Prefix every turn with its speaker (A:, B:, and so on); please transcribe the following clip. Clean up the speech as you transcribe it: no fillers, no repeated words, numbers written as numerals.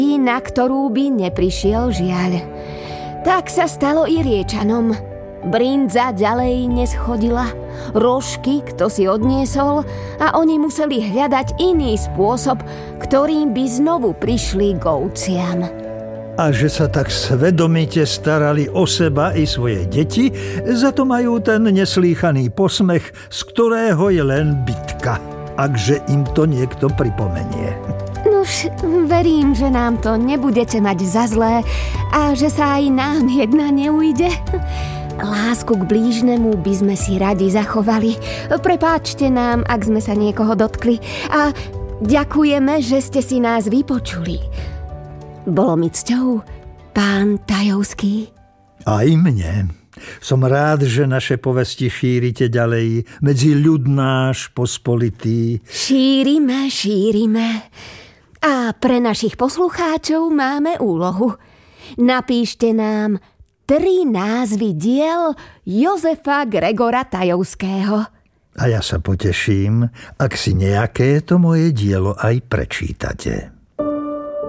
A: na ktorú by neprišiel žiaľ. Tak sa stalo i Riečanom. Brindza ďalej neschodila, rožky kto si odniesol a oni museli hľadať iný spôsob, ktorým by znovu prišli k ovciam.
B: A že sa tak svedomite starali o seba i svoje deti, za to majú ten neslýchaný posmech, z ktorého je len bitka, akže im to niekto pripomenie.
A: Nuž, verím, že nám to nebudete mať za zlé a že sa aj nám jedna neujde. Lásku k blížnemu by sme si radi zachovali. Prepáčte nám, ak sme sa niekoho dotkli. A ďakujeme, že ste si nás vypočuli. Bolo mi cťou, pán Tajovský.
B: Aj mne. Som rád, že naše povesti šírite ďalej medzi ľud náš pospolitý.
A: Šírime. A pre našich poslucháčov máme úlohu. Napíšte nám 3 názvy diel Jozefa Gregora Tajovského.
B: A ja sa poteším, ak si nejaké to moje dielo aj prečítate.